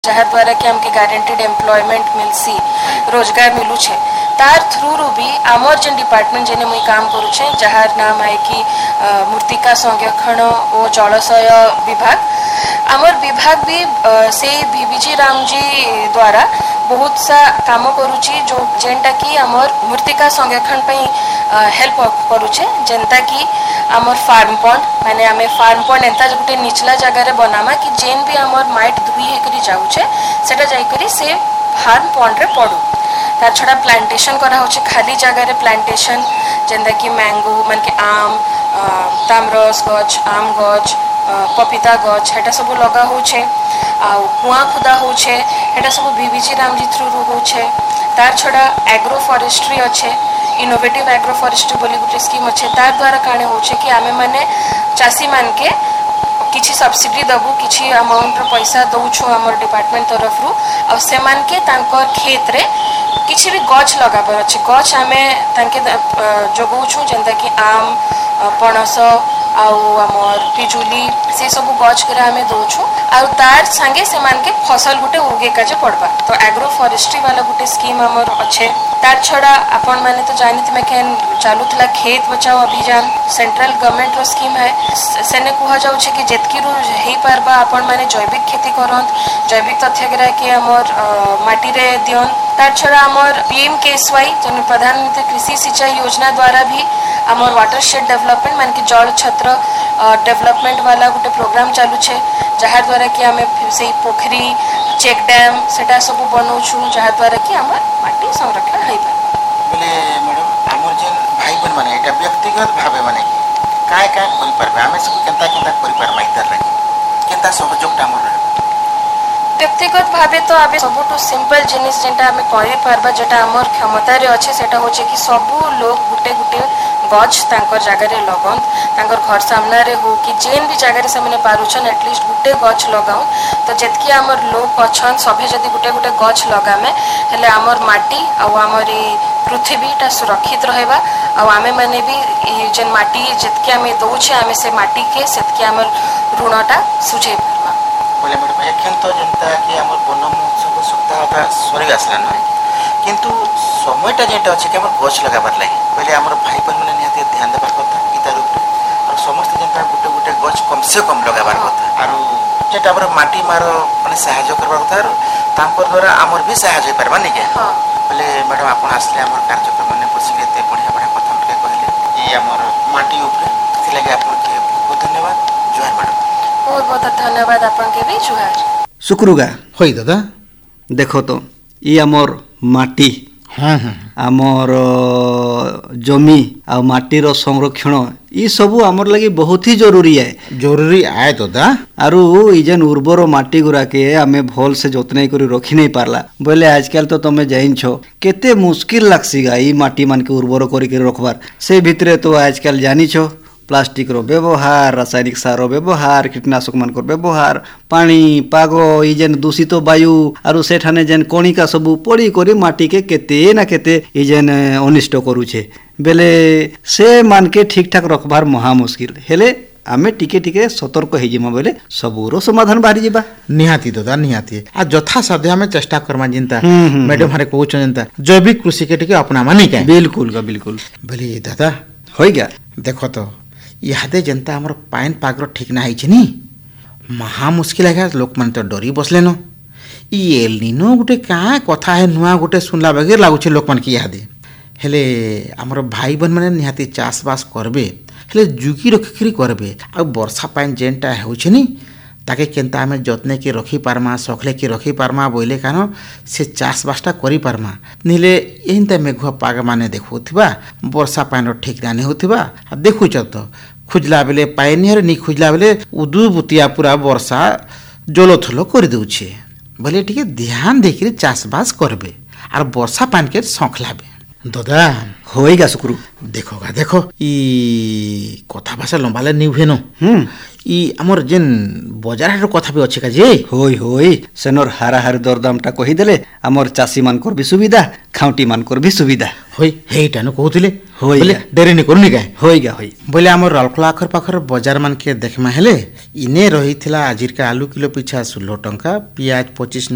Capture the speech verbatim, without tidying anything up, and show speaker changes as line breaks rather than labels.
जहाँ द्वारा कि हमके गारंटेड एम्प्लॉयमेंट मिलसी रोजगार मिलू छे तार थ्रू रू भी आमर जेन डिपार्टमेंट जेने मुई काम करूछे जहार नाम है कि मृत्तिका संरक्षण और जलाशय विभाग आमर विभाग भी से बीबीजी राम जी द्वारा बहुत सा काम करुची जो जेनटा कि आमर मृत्तिका संरक्षण पे हेल्प करुछे जेनता कि आमर फार्म पॉन्ड माने आमे फार्म पॉन्ड एंता गोटे निचला जगह रे बनामा कि जेन भी आमर माइट धुई हेकरी जाउछे सेटा जाई करी से फार्म पॉन्ड रे पड़ू तार छड़ा प्लांटेशन करा होचे खाली जगह रे प्लांटेशन जेंदा कि मैंगो मन के आम तामरस गछ आम गछ पपीता गछ हेटा सब लगा होचे आ कुआ खुदा होचे हेटा सब बीबीजी रामजी थ्रू रू होचे तार छड़ा एग्रो फॉरेस्ट्री अच्छे इनोवेटिव एग्रो फॉरेस्ट्री बोली गोटे स्कीम अच्छे तार द्वारा काणे होचे कि आमे माने चासी मान के किछि सब्सिडी दबु किछि अमाउंट रो पैसा दउछु हमर डिपार्टमेंट तरफ रु आ से मान के तांकर खेत रे किछि भी गछ लगाबर अछि गछ आमे तांके जगउछु जेंता कि आम पणस आउ हमर पिजुली से सब गछ करे आमे दउछु आ तार संगे से मान के फसल गुटे उगे काजे पड़बा तो एग्रो फॉरेस्ट्री वाला गुटे स्कीम हमर अच्छे तार छड़ा अपन माने तो जानित में केन चालू थला खेत बचाओ अभियान सेंट्रल गवर्नमेंट रो स्कीम है सेने कुहा जाउ छे कि जेतकी रु हेई पारबा अपन माने जैविक खेती करंत जैविक तथ्य गिरा के हमर माटी रे दियन तार छड़ा हमर पीएम केएसवाई जन प्रधानमंत्री कृषि सिंचाई योजना द्वारा भी हमर वाटरशेड डेवलपमेंट मान के जल छत्र डेवलपमेंट वाला गुटे प्रोग्राम चालू छे जहाँ द्वारा कि हमें से पोखरी चेक डैम सेटा सब बनौछु जहाँ द्वारा कि हमर माटी संरक्षण हेई पार
बोले मैडम हमर जेन भाई बहन माने एटा व्यक्तिगत भावे माने काय काय करि परबे हमें सब केनता केनता करि परबा इधर लगे केनता सहयोग टा हमर
व्यक्तिगत भावे तो आबे सबुटो सिंपल जिनिस जेंटा हमें करि परबा जेटा हमर क्षमता रे अच्छे सेटा होचे कि सबु लोग गुटे गुटे गछ तांकर जगह रे लगन तांकर घर सामने रे हो कि जेन भी जगह रे से माने पारुछन एटलीस्ट गुटे गछ लगाउ तो जेतकी हमर लोग अछन सभे जदी गुटे गुटे गछ लगामे हेले हमर माटी आ हमर ई पृथ्वीटा सुरक्षित रहेबा आ आमे माने भी ई जेन माटी जेतकी हमें दउछे हमें से माटी के सेतकी हमर ऋणटा सुझे परबा
बोले मैडम एखन तो जनता कि हमर वन महोत्सव सप्ताहटा सरी आसला न किंतु समयटा जेटा अछि कि हमर गछ लगाबार लागि पहिले हमर भाई बहन माने निहाते ध्यान देबार कथा इतार ऊपर और समस्त जनता गुटे गुटे गछ कम से कम लगाबार कथा आरो जेटा हमर माटी मार माने सहायता करबार कथा तांकर द्वारा हमर भी सहायता परबा नै के हां बोले मैडम आपण आसले हमर कार्यक्रम माने बसिले ते बढ़िया बढ़िया कथा के कहले ई हमर माटी ऊपर से लगे आपण के बहुत धन्यवाद जोहार मैडम
बहुत बहुत धन्यवाद अपन के भी जुहार
सुक्रुगा
होई दादा
देखो तो ई हमर माटी
हाँ हाँ
आमर जमी आ माटीर संरक्षण ई सबू आमर लगी बहुत ही जरूरी है
जरूरी आए दादा
आरु ई जेन उर्वर माटी गुरा के आमे भल से जतन करी रखी नहीं पारला बोले आजकल तो तमे जाइन छो केते मुश्किल लागसीगा ई माटी मान के उर्वर करी के रखबार से भितरे तो आजकल जानी छो प्लास्टिक रो व्यवहार रासायनिक सार व्यवहार कीटनाशक मान व्यवहार पानी पाग ई जेन दूषित वायु आरु सेठाने जेन कणिका सबू पड़ी करी माटी के केते ना केते ई जेन अनिष्ट करूछे बेले से मान के ठीक ठाक रखबार महा मुश्किल हेले आमे टिके टिके सतर्क हे जिमा बेले सबूरो समाधान बाहरी जिबा
निहाती दादा निहाती आ जथा साध्य हमें चेष्टा करमा जिंता मैडम हरे कहउछ जिंता जैविक कृषि के टिके अपना मानी के
बिल्कुल का बिल्कुल
बोले दादा
होई गया
देखो तो इहादे जनता हमर पाइन पाग्र ठीक ना होइछ नी महा मुश्किल है लोक मन तो डरी बसले न ई एलनिनो गुटे का कथा है नुआ गुटे सुनला बगैर लागुछ लोक मन की इहादे हेले हमर भाई बहन माने निहाती चाष बास करबे हेले जुगी रखिकरी करबे आ वर्षा पाइन जेनटा होइछ नी ताके केनता हमें जतने के रखी पारमा सखले के रखी पारमा बोले कानो से चाष बासटा करी पारमा निले एनता मेघुआ पाग माने देखुथिबा वर्षा पाइन ठीक ना होथिबा आ देखुछ तो खुजला बेले पाइन हर नी खुजला बेले उदु बुतिया पूरा वर्षा जलथलो कर दउछे बोले ठीक ध्यान देकरी चाष बास करबे आर वर्षा पाइन के सखलाबे दादा
होइगा सुक्रू
देखोगा देखो ई कथा भाषा लंबाले निभेनो हम ई हमर जेन बाजार हाट कथा भी अछि का जे
होई होई सेनर हारा हार दरदामटा कहि देले हमर चासी मान कर भी सुविधा खाउटी मान कर भी सुविधा
होई हेटा न कहउतिले
होई
बोले देरी नि करनी का
होइगा होई
बोले हमर रालखला आखर पाखर बाजार मान के देखमा हेले इने रहिथिला आजिर का आलू किलो पिछा सोलह टंका पियाज पच्चीस